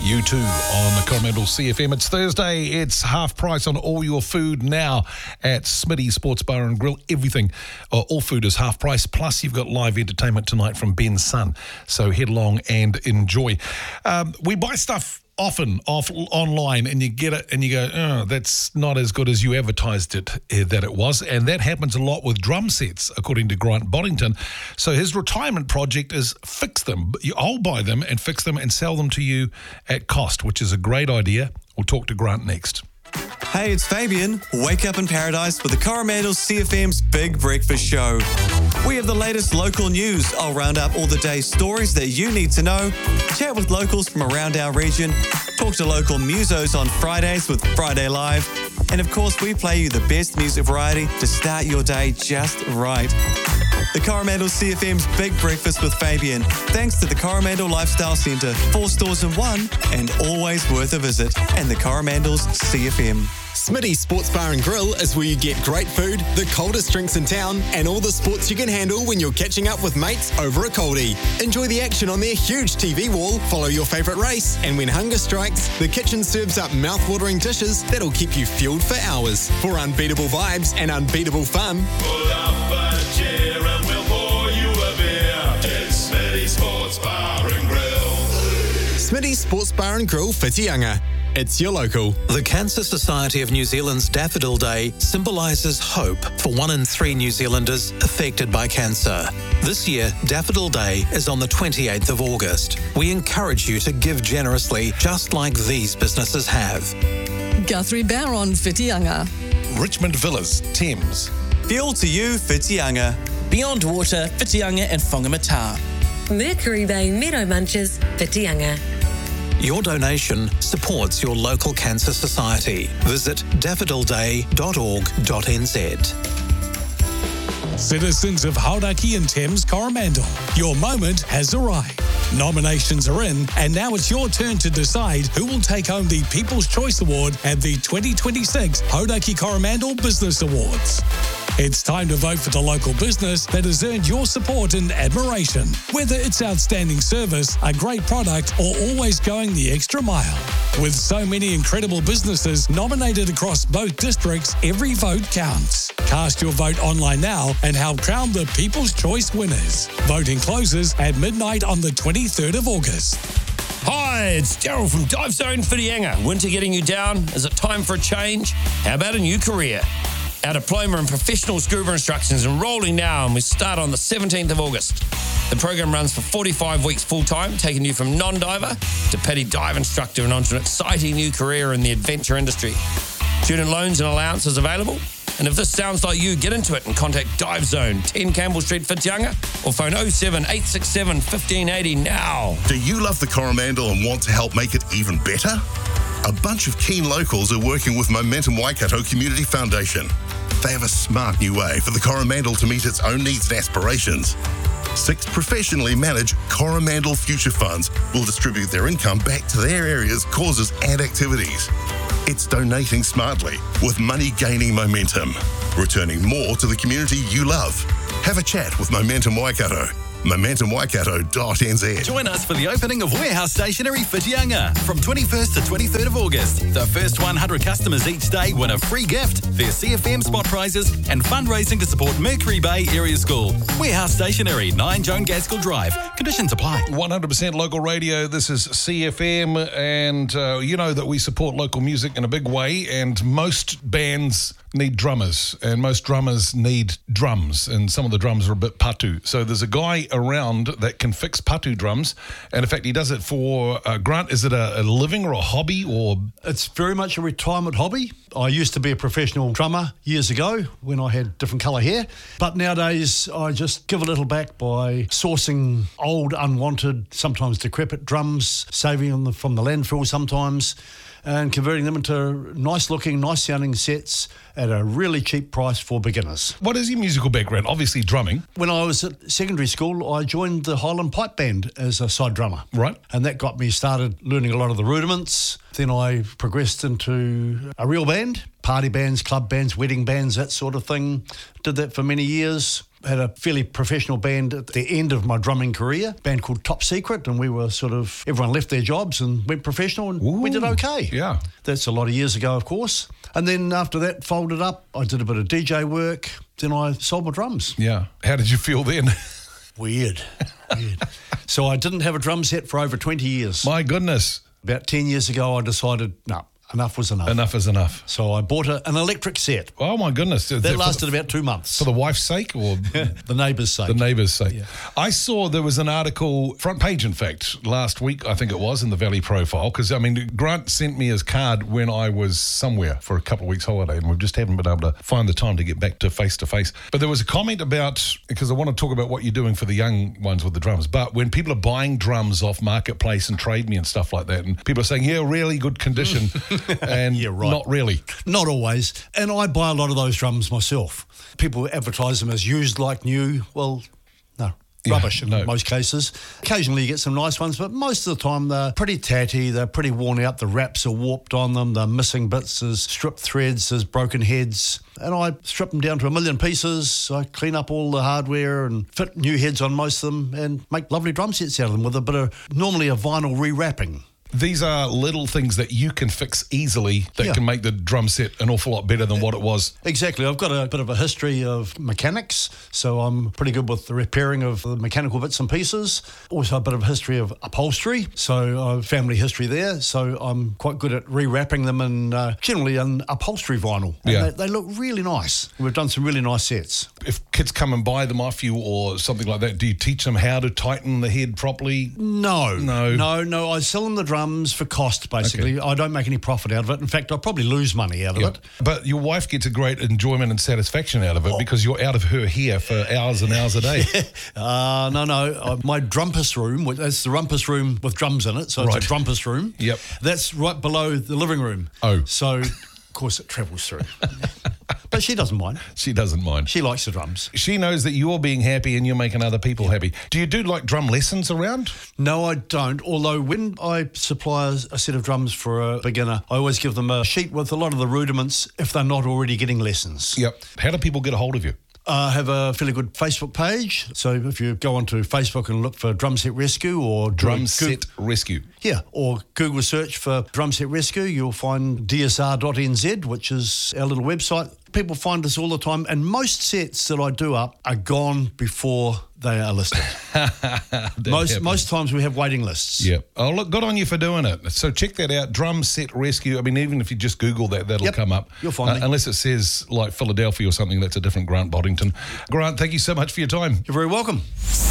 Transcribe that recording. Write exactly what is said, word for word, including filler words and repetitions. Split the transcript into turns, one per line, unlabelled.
You too on the Coromandel C F M. It's Thursday. It's half price on all your food now at Smitty Sports Bar and Grill. Everything, uh, all food is half price. Plus, you've got live entertainment tonight from Ben's son. So head along and enjoy. Um, we buy stuff often off online and you get it and you go, oh, that's not as good as you advertised it uh, that it was. And that happens a lot with drum sets, according to Grant Boddington. So his retirement project is fix them. I'll buy them and fix them and sell them to you at cost, which is a great idea. We'll talk to Grant next.
Hey, it's Fabian. Wake up in paradise with the Coromandel C F M's Big Breakfast Show. We have the latest local news. I'll round up all the day's stories that you need to know, chat with locals from around our region, talk to local musos on Fridays with Friday Live, and of course we play you the best music variety to start your day just right. The Coromandel C F M's Big Breakfast with Fabian. Thanks to the Coromandel Lifestyle Centre. Four stores in one and always worth a visit. And the Coromandel's C F M.
Smitty Sports Bar and Grill is where you get great food, the coldest drinks in town, and all the sports you can handle when you're catching up with mates over a coldie. Enjoy the action on their huge T V wall, follow your favourite race, and when hunger strikes, the kitchen serves up mouth-watering dishes that'll keep you fueled for hours. For unbeatable vibes and unbeatable fun,
pull up a chair and we'll pour you a beer. It's Smitty Sports Bar and Grill.
Smitty Sports Bar and Grill, Whitianga. It's your local.
The Cancer Society of New Zealand's Daffodil Day symbolises hope for one in three New Zealanders affected by cancer. This year, Daffodil Day is on the twenty-eighth of August. We encourage you to give generously, just like these businesses have.
Guthrie Barron, Whitianga.
Richmond Villas, Thames.
Fuel to you, Whitianga.
Beyond Water, Whitianga and Whangamata.
Mercury Bay Meadow Munches, Whitianga.
Your donation supports your local cancer society. Visit daffodil day dot org dot n z.
Citizens of Hauraki and Thames Coromandel, your moment has arrived. Nominations are in, and now it's your turn to decide who will take home the People's Choice Award at the twenty twenty-six Hauraki Coromandel Business Awards. It's time to vote for the local business that has earned your support and admiration. Whether it's outstanding service, a great product, or always going the extra mile. With so many incredible businesses nominated across both districts, every vote counts. Cast your vote online now and help crown the People's Choice winners. Voting closes at midnight on the twenty-third of August.
Hi, it's Daryl from Dive Zone Whitianga. Winter getting you down? Is it time for a change? How about a new career? Our diploma in professional scuba instruction is enrolling now and we start on the seventeenth of August. The program runs for forty-five weeks full-time, taking you from non-diver to petty dive instructor and onto an exciting new career in the adventure industry. Student loans and allowances available. And if this sounds like you, get into it and contact Dive Zone, ten Campbell Street, Whitianga, or phone oh seven, eight six seven, one five eight oh now.
Do you love the Coromandel and want to help make it even better? A bunch of keen locals are working with Momentum Waikato Community Foundation. They have a smart new way for the Coromandel to meet its own needs and aspirations. Six professionally managed Coromandel Future Funds will distribute their income back to their area's causes and activities. It's donating smartly with money gaining momentum, returning more to the community you love. Have a chat with Momentum Waikato. momentum waikato dot n z.
Join us for the opening of Warehouse Stationery Whitianga from twenty-first to twenty-third of August. The first one hundred customers each day win a free gift, their C F M spot prizes, and fundraising to support Mercury Bay Area School. Warehouse Stationery, nine Joan Gaskell Drive. Conditions apply.
one hundred percent local radio. This is C F M, and uh, you know that we support local music in a big way, and most bands need drummers, and most drummers need drums, and some of the drums are a bit patu. So there's a guy around that can fix patu drums, and in fact he does it for uh, Grant. Is it a, a living or a hobby? Or
it's very much a retirement hobby. I used to be a professional drummer years ago when I had different colour hair, but nowadays I just give a little back by sourcing old, unwanted, sometimes decrepit drums, saving them from the landfill sometimes, and converting them into nice-looking, nice-sounding sets at a really cheap price for beginners.
What is your musical background? Obviously drumming.
When I was at secondary school, I joined the Highland Pipe Band as a side drummer.
Right.
And that got me started learning a lot of the rudiments. Then I progressed into a real band, party bands, club bands, wedding bands, that sort of thing. Did that for many years. had a fairly professional band at the end of my drumming career, a band called Top Secret, and we were sort of, everyone left their jobs and went professional, and
Ooh,
we did okay.
Yeah.
That's a lot of years ago, of course. And then after that, folded up, I did a bit of D J work, then I sold my drums.
Yeah. How did you feel then?
Weird. Weird. So I didn't have a drum set for over twenty years.
My goodness.
About ten years ago, I decided, no, enough was enough.
Enough is enough.
So I bought a, an electric set.
Oh, my goodness.
That lasted about two months.
For the wife's sake or
the neighbour's sake?
The neighbour's sake.
Yeah.
I saw there was an article, front page, in fact, last week, I think it was, in the Valley Profile, because, I mean, Grant sent me his card when I was somewhere for a couple of weeks' holiday, and we just haven't been able to find the time to get back to face-to-face. But there was a comment about, because I want to talk about what you're doing for the young ones with the drums, but when people are buying drums off Marketplace and Trade Me and stuff like that, and people are saying, yeah, really good condition, and
yeah, right.
Not really.
Not always. And I buy a lot of those drums myself. People advertise them as used like new. Well, no.
Yeah,
Rubbish in
no.
most cases. Occasionally you get some nice ones, but most of the time they're pretty tatty, they're pretty worn out, the wraps are warped on them, they're missing bits, there's stripped threads, there's broken heads. And I strip them down to a million pieces, I clean up all the hardware and fit new heads on most of them and make lovely drum sets out of them with a bit of, normally a vinyl re-wrapping.
These are little things that you can fix easily that
Yeah.
can make the drum set an awful lot better than what it was.
Exactly. I've got a bit of a history of mechanics, so I'm pretty good with the repairing of the mechanical bits and pieces. Also a bit of a history of upholstery, so I have family history there, so I'm quite good at rewrapping them in uh, generally in upholstery vinyl. And
Yeah.
they, they look really nice. We've done some really nice sets.
If kids come and buy them off you or something like that, do you teach them how to tighten the head properly?
No.
No.
No, no. I sell them the drums for cost, basically. I don't make any profit out of it. In fact, I probably lose money out of
Yeah.
it.
But your wife gets a great enjoyment and satisfaction out of it
Oh.
because you're out of her hair for hours and hours a day.
Uh, no, no. Uh, my drumpus room, which- that's the rumpus room with drums in it, so
Right.
it's a drumpus room.
Yep.
That's right below the living room.
Oh.
So, of course, it travels through. But she doesn't mind.
She doesn't mind.
She likes the drums.
She knows that you're being happy and you're making other people happy. Do you do like drum lessons around?
No, I don't. Although when I supply a, a set of drums for a beginner, I always give them a sheet with a lot of the rudiments if they're not already getting lessons.
Yep. How do people get a hold of you?
I have a fairly good Facebook page. So if you go onto Facebook and look for Drum Set Rescue or
Drum
Goo-
Set Rescue.
Yeah, or Google search for Drum Set Rescue, you'll find D S R dot N Z, which is our little website. People find us all the time, and most sets that I do up are gone before they are listed. most
happens.
most times we have waiting lists.
Yep. Oh, look, good on you for doing it. So check that out, Drum Set Rescue. I mean, even if you just Google that, that'll
Yep.
come up.
You'll find
Uh,
me.
unless it says like Philadelphia or something, that's a different Grant Boddington. Grant, thank you so much for your time.
You're very welcome.